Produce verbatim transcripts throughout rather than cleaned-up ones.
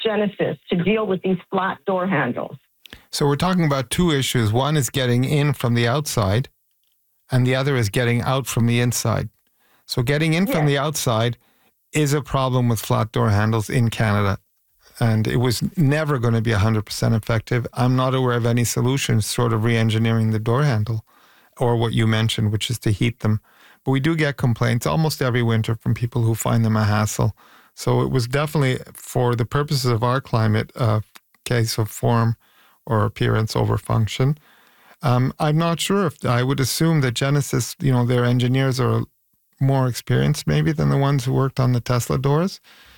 Genesis to deal with these flat door handles? So we're talking about two issues. One is getting in from the outside, and the other is getting out from the inside. So getting in yes. from the outside is a problem with flat door handles in Canada. And it was never going to be one hundred percent effective. I'm not aware of any solutions sort of re-engineering the door handle or what you mentioned, which is to heat them. But we do get complaints almost every winter from people who find them a hassle. So it was definitely, for the purposes of our climate, a case of form or appearance over function. Um, I'm not sure if, I would assume that Genesis, you know, their engineers are more experienced maybe than the ones who worked on the Tesla doors.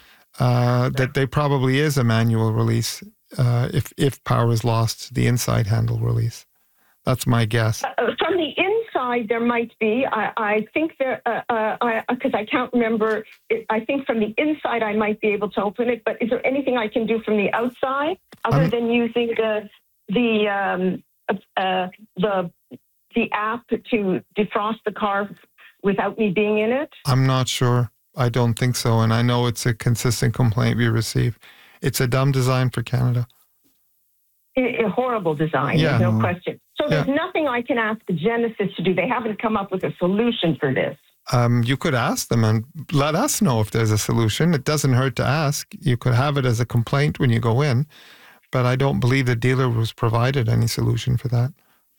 Uh, that they probably is a manual release uh, if if power is lost to the inside handle release. That's my guess. Uh, from the inside, there might be. I, I think there, because uh, uh, I, I can't remember. It, I think from the inside, I might be able to open it. But is there anything I can do from the outside other um, than using the the um, uh, the the app to defrost the car without me being in it? I'm not sure. I don't think so. And I know it's a consistent complaint we receive. It's a dumb design for Canada. A, a horrible design, yeah. no question. So there's yeah. nothing I can ask Genesis to do. They haven't come up with a solution for this. Um, you could ask them and let us know if there's a solution. It doesn't hurt to ask. You could have it as a complaint when you go in. But I don't believe the dealer was provided any solution for that.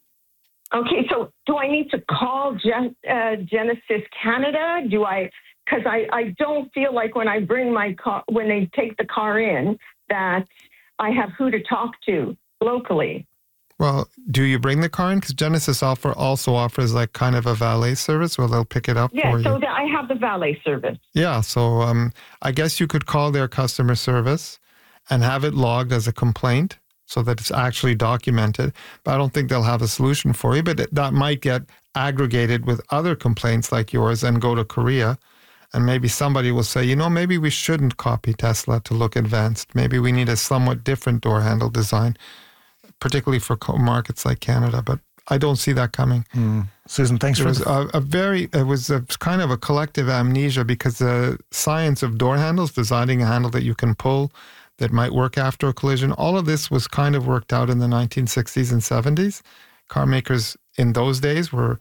Okay, so do I need to call Gen- uh, Genesis Canada? Do I... Because I, I don't feel like when I bring my car, when they take the car in, that I have who to talk to locally. Well, do you bring the car in? Because Genesis offer also offers like kind of a valet service where they'll pick it up yeah, for you. Yeah, so the, I have the valet service. Yeah, so um, I guess you could call their customer service and have it logged as a complaint so that it's actually documented. But I don't think they'll have a solution for you. But it, that might get aggregated with other complaints like yours and go to Korea. And maybe somebody will say, you know, maybe we shouldn't copy Tesla to look advanced. Maybe we need a somewhat different door handle design, particularly for markets like Canada. But I don't see that coming. Mm. Susan, thanks it for was the... a, a very. It was a, kind of a collective amnesia because the science of door handles, designing a handle that you can pull, that might work after a collision. All of this was kind of worked out in the nineteen sixties and seventies. Car makers in those days were.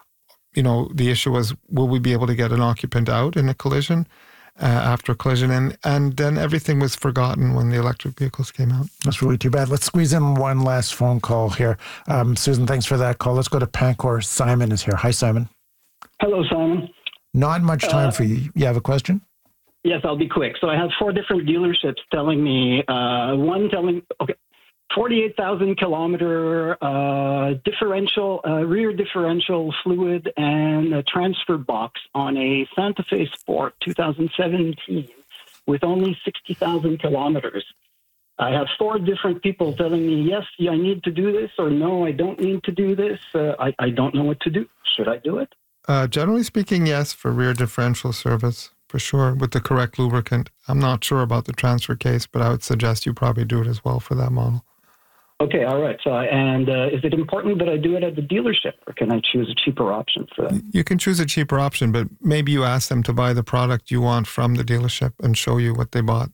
You know, the issue was, will we be able to get an occupant out in a collision uh, after a collision? And, and then everything was forgotten when the electric vehicles came out. That's really too bad. Let's squeeze in one last phone call here. Um, Susan, thanks for that call. Let's go to Pancor. Simon is here. Hi, Simon. Hello, Simon. Not much time uh, for you. You have a question? Yes, I'll be quick. So I have four different dealerships telling me, uh, one telling, okay, forty-eight thousand kilometer uh, differential, uh, rear differential fluid and a transfer box on a Santa Fe Sport two thousand seventeen with only sixty thousand kilometers. I have four different people telling me, yes, I need to do this, or no, I don't need to do this. Uh, I, I don't know what to do. Should I do it? Uh, generally speaking, yes, for rear differential service, for sure, with the correct lubricant. I'm not sure about the transfer case, but I would suggest you probably do it as well for that model. Okay, all right. So, and uh, is it important that I do it at the dealership, or can I choose a cheaper option for that? You can choose a cheaper option, but maybe you ask them to buy the product you want from the dealership and show you what they bought.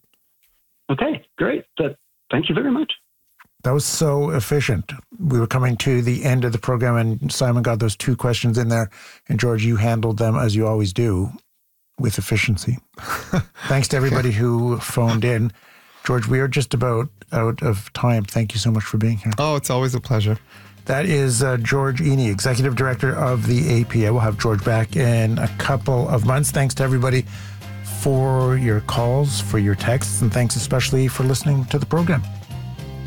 Okay, great. But thank you very much. That was so efficient. We were coming to the end of the program, and Simon got those two questions in there, and George, you handled them as you always do, with efficiency. Thanks to everybody who phoned in. George, we are just about out of time. Thank you so much for being here. Oh, it's always a pleasure. That is uh, George Eny, Executive Director of the A P A. We'll have George back in a couple of months. Thanks to everybody for your calls, for your texts, and thanks especially for listening to the program.